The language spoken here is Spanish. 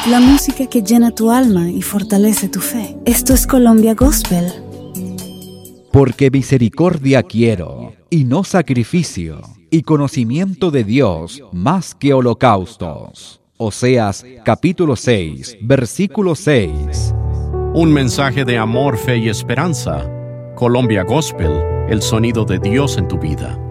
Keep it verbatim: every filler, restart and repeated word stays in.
la música que llena tu alma y fortalece tu fe. Esto es Colombia Gospel. Porque misericordia quiero, y no sacrificio, y conocimiento de Dios más que holocaustos. Oseas capítulo seis, versículo seis. Un mensaje de amor, fe y esperanza. Colombia Gospel, el sonido de Dios en tu vida.